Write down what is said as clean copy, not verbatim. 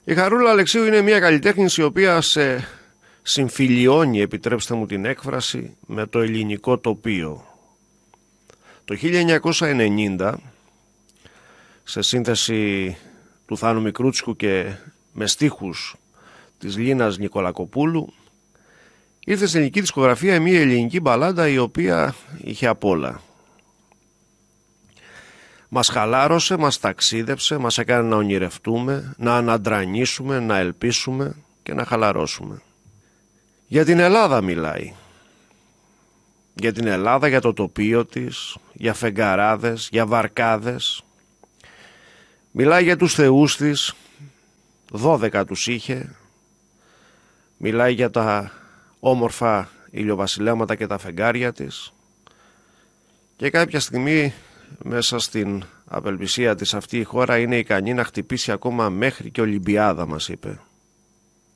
Η Χαρούλα Αλεξίου είναι μια καλλιτέχνης η οποία σε συμφιλιώνει, επιτρέψτε μου την έκφραση, με το ελληνικό τοπίο. Το 1990, σε σύνθεση του Θάνου Μικρούτσικου και με στίχους της Λίνας Νικολακοπούλου, ήρθε στην ελληνική δισκογραφία μια ελληνική μπαλάντα η οποία είχε απ' όλα. Μας χαλάρωσε, μας ταξίδεψε, μας έκανε να ονειρευτούμε, να αναντρανίσουμε, να ελπίσουμε και να χαλαρώσουμε. Για την Ελλάδα μιλάει. Για την Ελλάδα, για το τοπίο της, για φεγγαράδες, για βαρκάδες. Μιλάει για τους θεούς της, 12 τους είχε. Μιλάει για τα όμορφα ηλιοβασιλέματα και τα φεγγάρια της. Και κάποια στιγμή μέσα στην απελπισία της αυτή η χώρα είναι ικανή να χτυπήσει ακόμα μέχρι και Ολυμπιάδα, μας είπε.